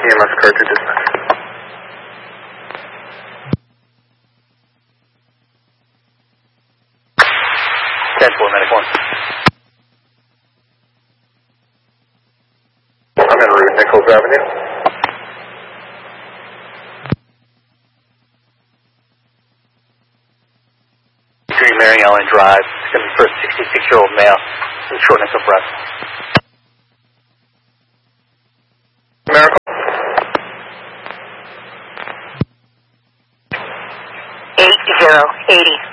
EMS car to dispatch. 10-4, medic 1. I'm en route, Nichols Avenue. Mary Ellen Drive. It's going to be for a 66-year-old male with shortness of breath. Miracle. 8080.